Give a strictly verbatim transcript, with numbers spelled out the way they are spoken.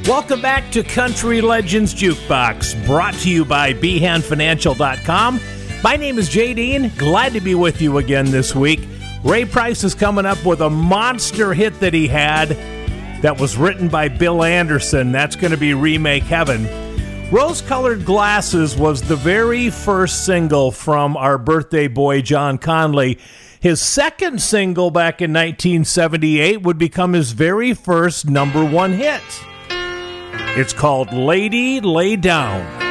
Welcome back to Country Legends Jukebox, brought to you by behan financial dot com. My name is Jay Dean. Glad to be with you again this week. Ray Price is coming up with a monster hit that he had that was written by Bill Anderson. That's going to be Remake Heaven. Rose-Colored Glasses was the very first single from our birthday boy, John Conley. His second single back in nineteen seventy-eight would become his very first number one hit. It's called Lady Lay Down.